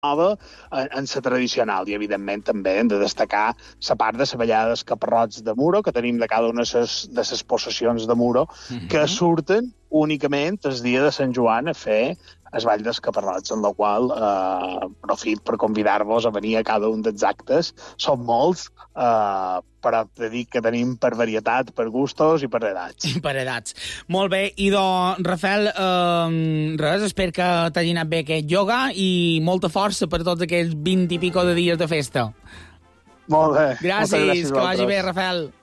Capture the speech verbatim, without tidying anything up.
nova en, en la tradicional. I, evidentment, també hem de destacar la part de la ballada dels caparrots de Muro, que tenim de cada una de les possessions de Muro, mm-hmm. que surten únicament el dia de Sant Joan a fer el ball dels caparrots, en la qual eh, profit per convidar-vos a venir a cada un dels actes. Són molts, eh, però te dic que tenim per varietat, per gustos i per edats. I per edats. Molt bé. I doncs, Rafael, eh, res, espero que t'hagi anat bé aquest ioga i molta força per tots aquells vint i pico de dies de festa. Molt bé. Gràcies, gràcies que vagi bé, Rafael.